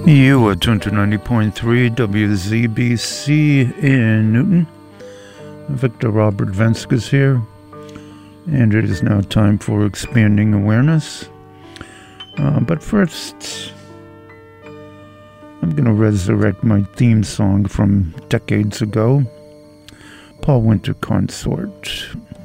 You are tuned to 90.3 WZBC in Newton. Victor Robert Venskes here, and it is now time for Expanding Awareness. But first, I'm going to resurrect my theme song from decades ago, Paul Winter Consort.